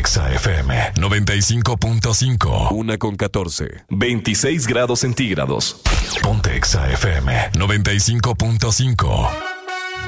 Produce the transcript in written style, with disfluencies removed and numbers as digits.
Exa FM 95.5. 1:14. 26 grados centígrados. Ponte Exa FM 95.5.